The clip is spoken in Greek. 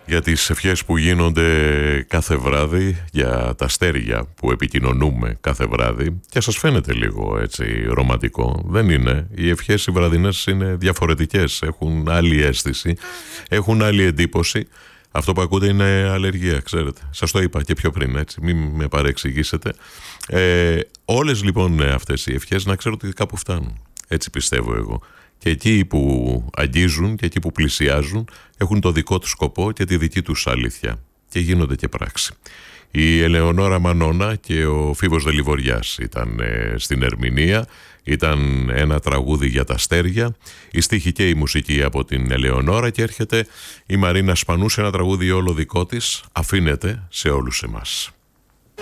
για τις ευχές που γίνονται κάθε βράδυ, για τα αστέρια που επικοινωνούμε κάθε βράδυ, και σας φαίνεται λίγο έτσι ρομαντικό. Δεν είναι. Οι ευχές οι βραδινές είναι διαφορετικές, έχουν άλλη αίσθηση, έχουν άλλη εντύπωση. Αυτό που ακούτε είναι αλλεργία, ξέρετε. Σας το είπα και πιο πριν, έτσι, μην με παρεξηγήσετε. Όλες λοιπόν αυτές οι ευχές να ξέρω ότι κάπου φτάνουν. Έτσι πιστεύω εγώ. Και εκεί που αγγίζουν και εκεί που πλησιάζουν έχουν το δικό τους σκοπό και τη δική τους αλήθεια. Και γίνονται και πράξη. Η Ελεονόρα Μανώνα και ο Φίβος Δελιβοριάς ήταν στην ερμηνεία. Ήταν ένα τραγούδι για τα αστέρια. Η στίχη και η μουσική από την Ελεονόρα. Και έρχεται η Μαρίνα Σπανού σε ένα τραγούδι όλο δικό της. Αφήνεται σε όλους εμάς.